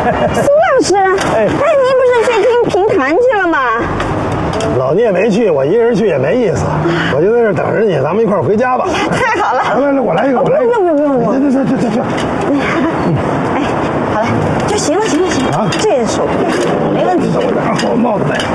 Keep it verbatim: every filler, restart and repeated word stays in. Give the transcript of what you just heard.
苏老师，哎，哎，您不是去听评弹去了吗？ 老聂没去，我一个人去也没意思，我就在这等着你，咱们一块儿回家吧。 哎呀，太好了！ 来来来，我来一个，我来一个。 不用不用不用， 去去去去去。 哎，好了，就行了行了行了，啊，这手没问题。 等我把帽子戴上。